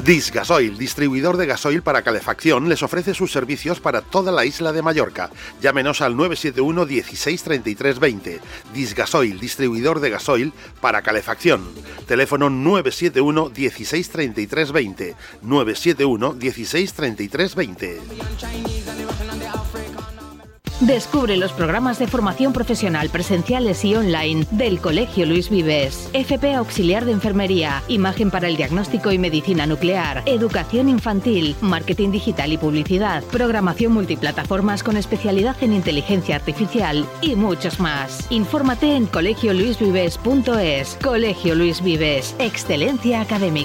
Disgasoil, distribuidor de gasoil para calefacción, les ofrece sus servicios para toda la isla de Mallorca. Llámenos al 971 16 33 20. Disgasoil, distribuidor de gasoil para calefacción. Teléfono 971 16 33 20. 971 16 33 20. Descubre los programas de formación profesional presenciales y online del Colegio Luis Vives. FP Auxiliar de Enfermería, Imagen para el Diagnóstico y Medicina Nuclear, Educación Infantil, Marketing Digital y Publicidad, Programación Multiplataformas con especialidad en Inteligencia Artificial y muchos más. Infórmate en colegioluisvives.es. Colegio Luis Vives, excelencia académica.